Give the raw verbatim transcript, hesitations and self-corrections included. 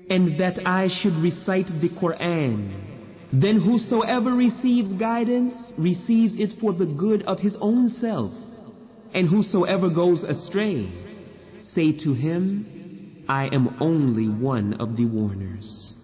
and that I should recite the Quran, then whosoever receives guidance receives it for the good of his own self, and whosoever goes astray, say to him, I am only one of the warners.